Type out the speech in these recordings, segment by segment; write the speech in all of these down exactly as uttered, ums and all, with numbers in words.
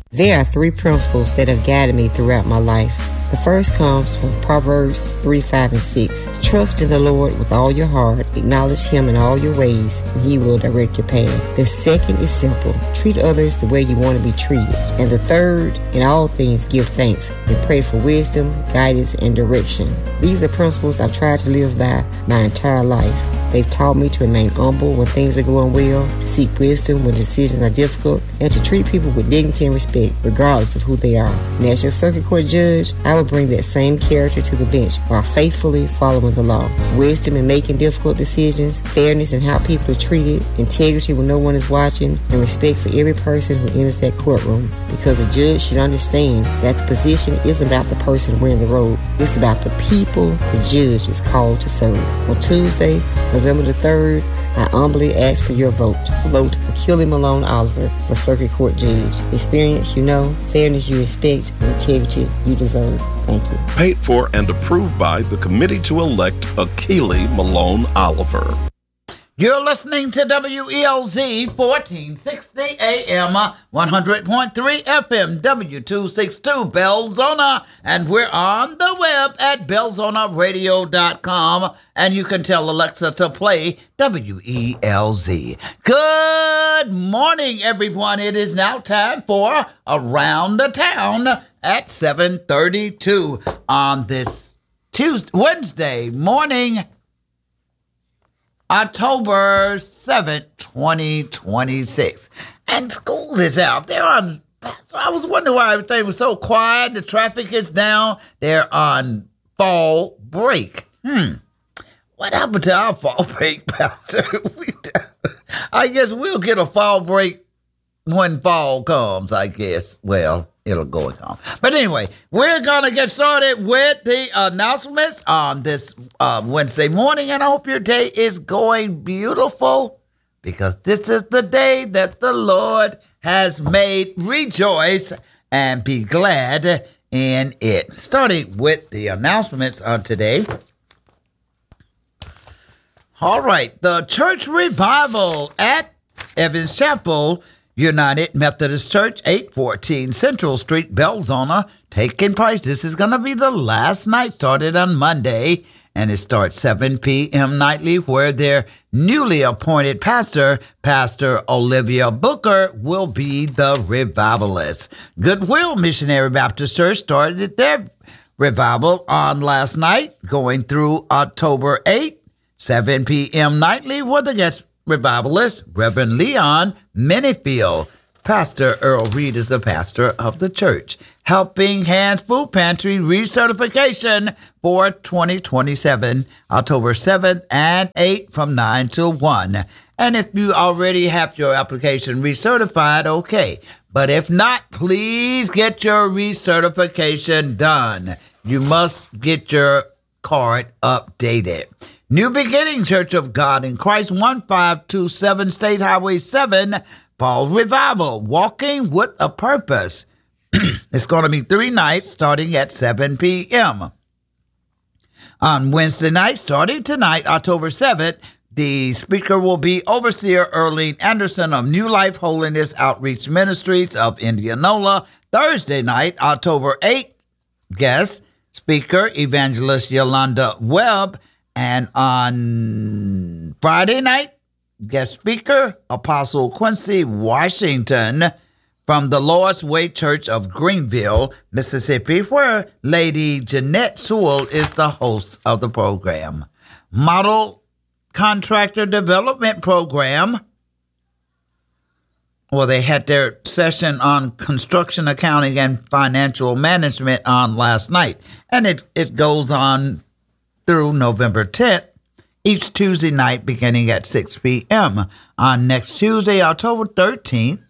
There are three principles that have guided me throughout my life. The first comes from Proverbs three, five, and six. Trust in the Lord with all your heart. Acknowledge Him in all your ways, and He will direct your path. The second is simple. Treat others the way you want to be treated. And the third, in all things, give thanks and pray for wisdom, guidance, and direction. These are principles I've tried to live by my entire life. They've taught me to remain humble when things are going well, to seek wisdom when decisions are difficult, and to treat people with dignity and respect, regardless of who they are. And as your circuit court judge, I will bring that same character to the bench while faithfully following the law. Wisdom in making difficult decisions, fairness in how people are treated, integrity when no one is watching, and respect for every person who enters that courtroom. Because a judge should understand that the position isn't about the person wearing the robe. It's about the people the judge is called to serve. On Tuesday, November the third, I humbly ask for your vote. Vote for Kelly Malone Oliver for Circuit Court Judge. Experience you know, fairness you respect, and integrity you deserve. Thank you. Paid for and approved by the committee to elect Akili Malone Oliver. You're listening to W E L Z fourteen sixty A M, one hundred point three F M, W two sixty-two Belzona, and we're on the web at belzona radio dot com, and you can tell Alexa to play W E L Z. Good morning, everyone. It is now time for Around the Town at seven thirty-two on this Tuesday, Wednesday morning, October seventh, twenty twenty-six. And school is out. They're on, so I was wondering why everything was so quiet. The traffic is down. They're on fall break. Hmm. What happened to our fall break, Pastor? We, I guess we'll get a fall break when fall comes, I guess. Well, it'll go and come. But anyway, we're going to get started with the announcements on this uh, Wednesday morning, and I hope your day is going beautiful, because this is the day that the Lord has made. Rejoice and be glad in it. Starting with the announcements on today. All right, the church revival at Evans Chapel United Methodist Church, eight fourteen Central Street, Belzona, taking place. This is going to be the last night, started on Monday, and it starts seven p.m. nightly, where their newly appointed pastor, Pastor Olivia Booker, will be the revivalist. Goodwill Missionary Baptist Church started their revival on last night, going through October eighth, seven p.m. nightly, with the guest revivalist, Reverend Leon Minifield. Pastor Earl Reed is the pastor of the church. Helping Hands Food Pantry recertification for twenty twenty-seven, October seventh and eighth from nine to one. And if you already have your application recertified, okay. But if not, please get your recertification done. You must get your card updated. New Beginning Church of God in Christ, one five two seven State Highway seven, Fall Revival, Walking with a Purpose. It's going to be three nights starting at seven p.m. On Wednesday night, starting tonight, October seventh, the speaker will be Overseer Earlene Anderson of New Life Holiness Outreach Ministries of Indianola. Thursday night, October eighth, guest speaker Evangelist Yolanda Webb. And on Friday night, guest speaker, Apostle Quincy Washington from the Lord's Way Church of Greenville, Mississippi, where Lady Jeanette Sewell is the host of the program. Model Contractor Development Program. Well, they had their session on construction accounting and financial management on last night. And it, it goes on through November tenth, each Tuesday night beginning at six p.m. On next Tuesday, October thirteenth,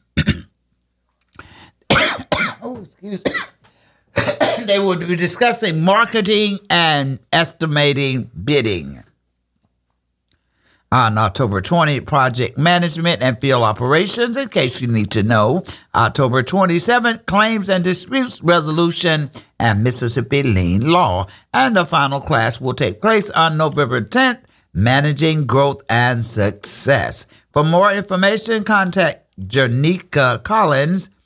oh, excuse me, they will be discussing marketing and estimating bidding. On October twentieth, project management and field operations, in case you need to know. October twenty-seventh, claims and disputes resolution and Mississippi lien law. And the final class will take place on November tenth, managing growth and success. For more information, contact Jernica Collins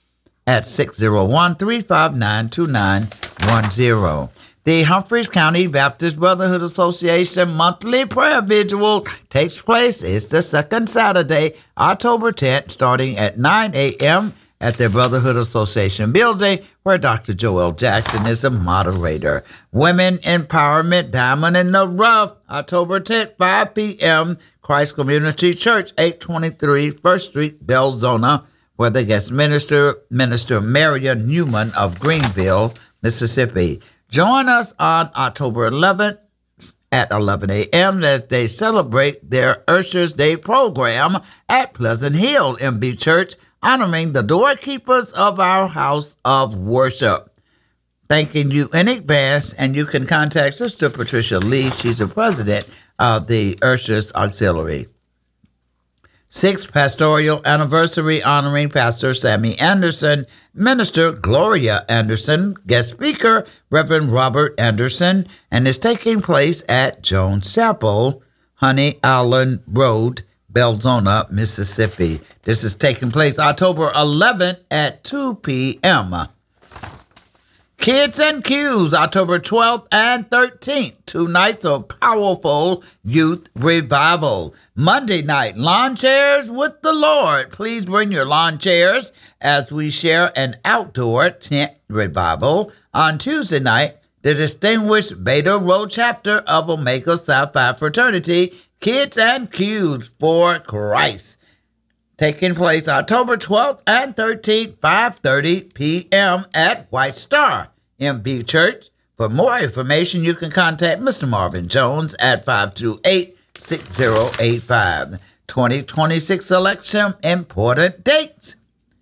at six oh one, three five nine, two nine one zero. The Humphreys County Baptist Brotherhood Association monthly prayer vigil takes place. It's the second Saturday, October tenth, starting at nine a.m. at the Brotherhood Association building, where Doctor Joel Jackson is the moderator. Women Empowerment Diamond in the Rough, October tenth, five p.m., Christ Community Church, eight twenty-three First Street, Belzona, where the guest minister, Minister Marion Newman of Greenville, Mississippi. Join us on October eleventh at eleven a.m. as they celebrate their Usher's Day program at Pleasant Hill M B Church, honoring the doorkeepers of our house of worship. Thanking you in advance, and you can contact Sister Patricia Lee. She's the president of the Usher's Auxiliary. Sixth pastoral anniversary honoring Pastor Sammy Anderson, Minister Gloria Anderson, guest speaker Reverend Robert Anderson, and is taking place at Jones Chapel, Honey Island Road, Belzona, Mississippi. This is taking place October eleventh at two p.m. Kids and Q's, October twelfth and thirteenth, two nights of powerful youth revival. Monday night, lawn chairs with the Lord. Please bring your lawn chairs as we share an outdoor tent revival. On Tuesday night, the distinguished Beta Rho chapter of Omega Psi Phi Fraternity, Kids and Q's for Christ. Taking place October twelfth and thirteenth, five thirty p.m. at White Star M B Church. For more information, you can contact Mister Marvin Jones at five two eight, six oh eight five. twenty twenty-six election important dates.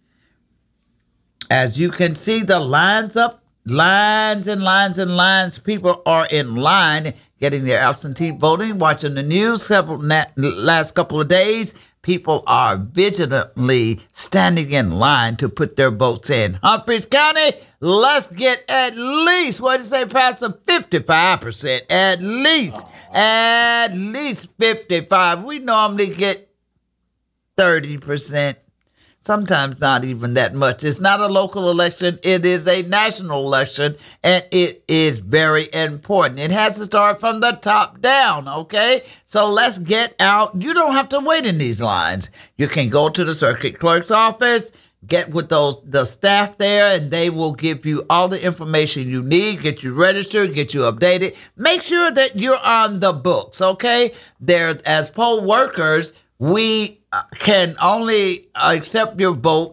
As you can see, the lines up, lines and lines and lines. People are in line getting their absentee voting. Watching the news several na- last couple of days, people are vigilantly standing in line to put their votes in. Humphreys County, let's get at least, what did you say, Pastor? fifty-five percent. At least. At least fifty-five. We normally get thirty percent. Sometimes not even that much. It's not a local election. It is a national election, and it is very important. It has to start from the top down, okay? So let's get out. You don't have to wait in these lines. You can go to the circuit clerk's office, get with those the staff there, and they will give you all the information you need, get you registered, get you updated. Make sure that you're on the books, okay? There, as poll workers, we can only accept your vote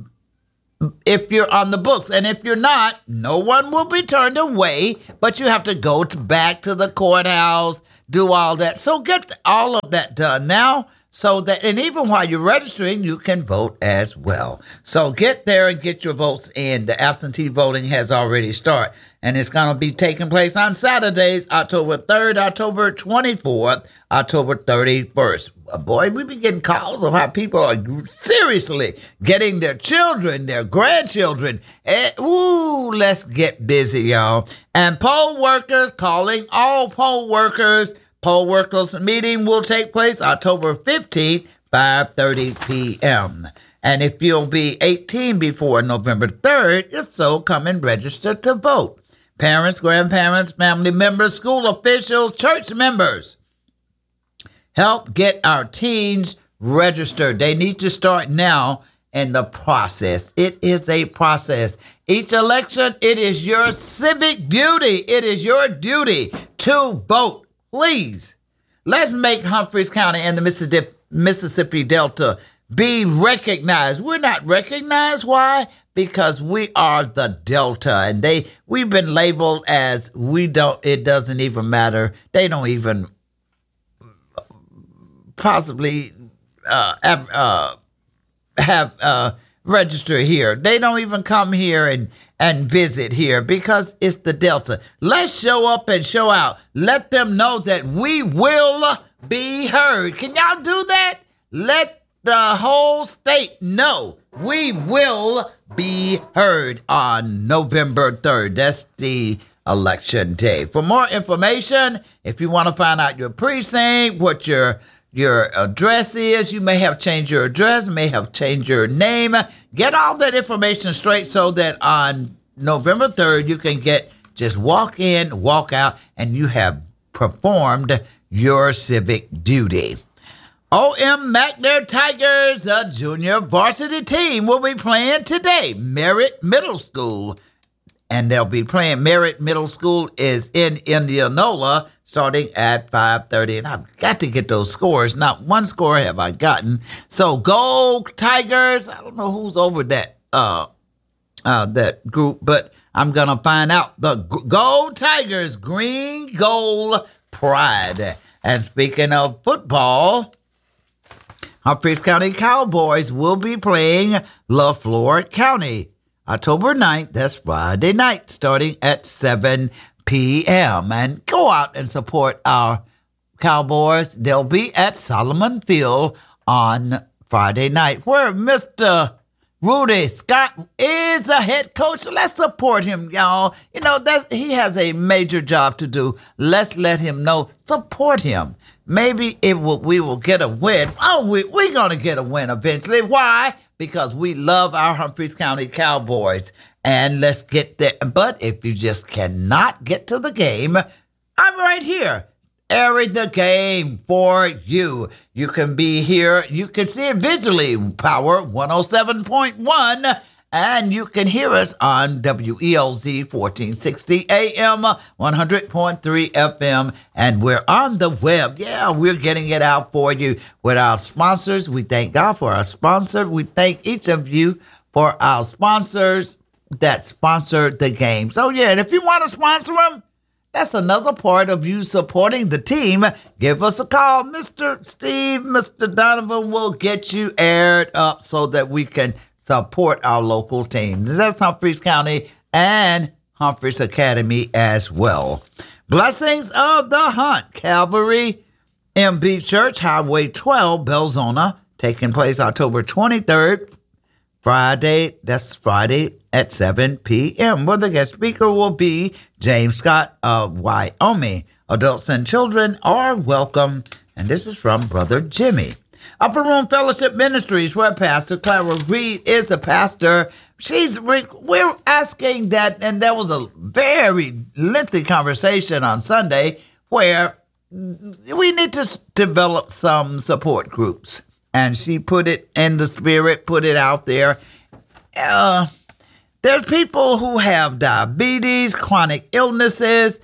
if you're on the books. And if you're not, no one will be turned away, but you have to go to back to the courthouse, do all that. So get all of that done now so that, and even while you're registering, you can vote as well. So get there and get your votes in. The absentee voting has already started, and it's going to be taking place on Saturdays, October third, October twenty-fourth, October thirty-first. Boy, we've been getting calls of how people are seriously getting their children, their grandchildren. And, ooh, let's get busy, y'all. And poll workers, calling all poll workers. Poll workers meeting will take place October fifteenth, five thirty p.m. And if you'll be eighteen before November third, if so, come and register to vote. Parents, grandparents, family members, school officials, church members, help get our teens registered. They need to start now in the process. It is a process. Each election, it is your civic duty. It is your duty to vote. Please, let's make Humphreys County and the Mississippi, Mississippi Delta be recognized. We're not recognized. Why? Because we are the Delta, and they we've been labeled as we don't. It doesn't even matter. They don't even possibly uh, have, uh, have uh, register here. They don't even come here and, and visit here because it's the Delta. Let's show up and show out. Let them know that we will be heard. Can y'all do that? Let the whole state know we will be heard on November third. That's the election day. For more information, if you want to find out your precinct, what your your address is. You may have changed your address, may have changed your name. Get all that information straight so that on November third, you can get just walk in, walk out, and you have performed your civic duty. O M McNair Tigers, a junior varsity team, will be playing today, Merritt Middle School. And they'll be playing. Merritt Middle School is in Indianola starting at five thirty. And I've got to get those scores. Not one score have I gotten. So go Tigers. I don't know who's over that uh, uh, that group, but I'm going to find out. The Go Tigers, green, gold, pride. And speaking of football, Humphreys County Cowboys will be playing LaFleur County. October ninth, that's Friday night, starting at seven p.m. And go out and support our Cowboys. They'll be at Solomon Field on Friday night, where Mister Rudy Scott is the head coach. Let's support him, y'all. You know, that's, he has a major job to do. Let's let him know. Support him. Maybe it will, we will get a win. Oh, we, we're going to get a win eventually. Why? Because we love our Humphreys County Cowboys. And let's get there. But if you just cannot get to the game, I'm right here, airing the game for you. You can be here. You can see it visually, Power one oh seven point one. And you can hear us on W E L Z fourteen sixty A M, one hundred point three F M. And we're on the web. Yeah, we're getting it out for you with our sponsors. We thank God for our sponsor. We thank each of you for our sponsors that sponsor the game. So, yeah, and if you want to sponsor them, that's another part of you supporting the team. Give us a call. Mister Steve, Mister Donovan will get you aired up so that we can support our local teams. That's Humphreys County and Humphreys Academy as well. Blessings of the Hunt, Calvary M B Church, Highway twelve, Belzona, taking place October twenty-third, Friday. That's Friday at seven p.m. Where the guest speaker will be James Scott of Wyoming. Adults and children are welcome. And this is from Brother Jimmy. Upper Room Fellowship Ministries, where Pastor Clara Reed is the pastor. She's we're asking that, and there was a very lengthy conversation on Sunday where we need to develop some support groups. And she put it in the spirit, put it out there. Uh, there's people who have diabetes, chronic illnesses,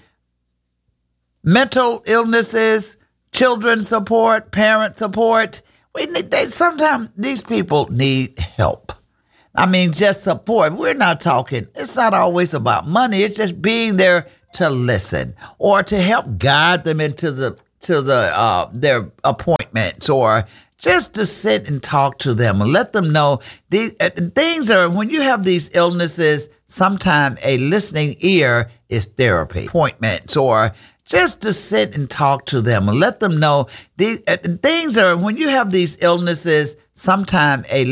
mental illnesses, children support, parent support. We need, they, sometimes these people need help. I mean, just support. We're not talking, it's not always about money. It's just being there to listen or to help guide them into the to the uh, their appointments, or just to sit and talk to them and let them know these uh, things are, when you have these illnesses, sometimes a listening ear is therapy. Appointments, or just to sit and talk to them and let them know these uh, things are, when you have these illnesses, sometimes a